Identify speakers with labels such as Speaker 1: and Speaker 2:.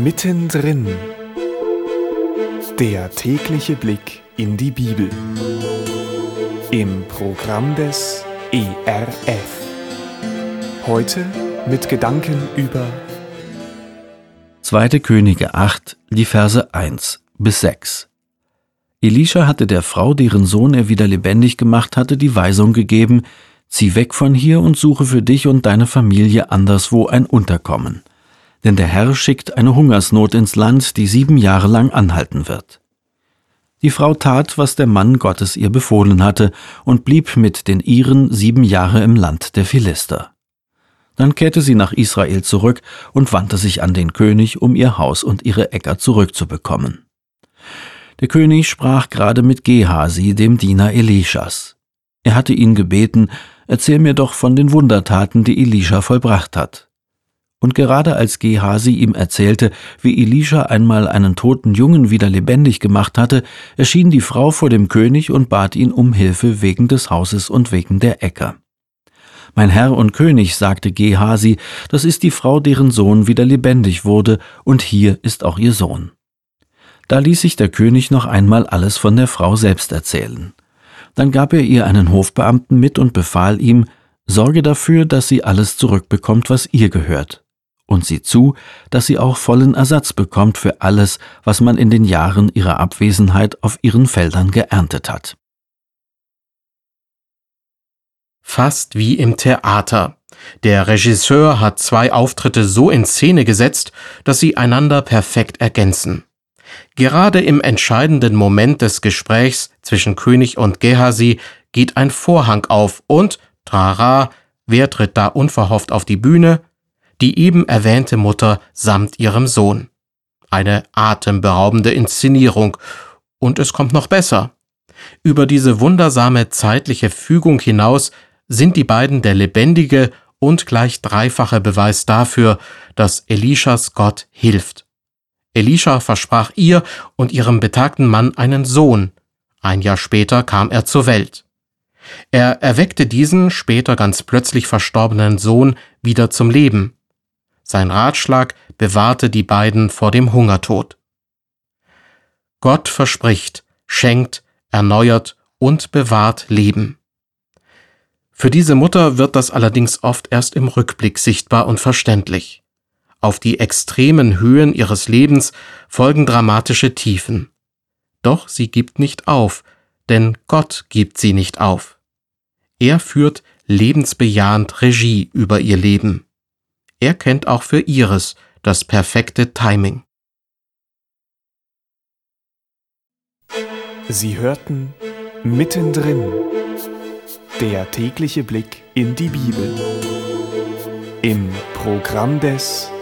Speaker 1: Mittendrin. Der tägliche Blick in die Bibel. Im Programm des ERF. Heute mit Gedanken über
Speaker 2: 2. Könige 8, die Verse 1 bis 6. Elisha hatte der Frau, deren Sohn er wieder lebendig gemacht hatte, die Weisung gegeben: Zieh weg von hier und suche für dich und deine Familie anderswo ein Unterkommen. Denn der Herr schickt eine Hungersnot ins Land, die 7 Jahre lang anhalten wird. Die Frau tat, was der Mann Gottes ihr befohlen hatte, und blieb mit den ihren 7 Jahre im Land der Philister. Dann kehrte sie nach Israel zurück und wandte sich an den König, um ihr Haus und ihre Äcker zurückzubekommen. Der König sprach gerade mit Gehasi, dem Diener Elishas. Er hatte ihn gebeten: Erzähl mir doch von den Wundertaten, die Elisha vollbracht hat. Und gerade als Gehasi ihm erzählte, wie Elisha einmal einen toten Jungen wieder lebendig gemacht hatte, erschien die Frau vor dem König und bat ihn um Hilfe wegen des Hauses und wegen der Äcker. »Mein Herr und König«, sagte Gehasi, »das ist die Frau, deren Sohn wieder lebendig wurde, und hier ist auch ihr Sohn.« Da ließ sich der König noch einmal alles von der Frau selbst erzählen. Dann gab er ihr einen Hofbeamten mit und befahl ihm: »Sorge dafür, dass sie alles zurückbekommt, was ihr gehört. Und sieh zu, dass sie auch vollen Ersatz bekommt für alles, was man in den Jahren ihrer Abwesenheit auf ihren Feldern geerntet hat.«
Speaker 3: Fast wie im Theater. Der Regisseur hat 2 Auftritte so in Szene gesetzt, dass sie einander perfekt ergänzen. Gerade im entscheidenden Moment des Gesprächs zwischen König und Gehasi geht ein Vorhang auf und, trara, wer tritt da unverhofft auf die Bühne? Die eben erwähnte Mutter samt ihrem Sohn. Eine atemberaubende Inszenierung. Und es kommt noch besser. Über diese wundersame zeitliche Fügung hinaus sind die beiden der lebendige und gleich dreifache Beweis dafür, dass Elishas Gott hilft. Elisha versprach ihr und ihrem betagten Mann einen Sohn. 1 Jahr später kam er zur Welt. Er erweckte diesen später ganz plötzlich verstorbenen Sohn wieder zum Leben. Sein Ratschlag bewahrte die beiden vor dem Hungertod. Gott verspricht, schenkt, erneuert und bewahrt Leben. Für diese Mutter wird das allerdings oft erst im Rückblick sichtbar und verständlich. Auf die extremen Höhen ihres Lebens folgen dramatische Tiefen. Doch sie gibt nicht auf, denn Gott gibt sie nicht auf. Er führt lebensbejahend Regie über ihr Leben. Er kennt auch für ihres das perfekte Timing.
Speaker 1: Sie hörten Mittendrin. Der tägliche Blick in die Bibel. Im Programm des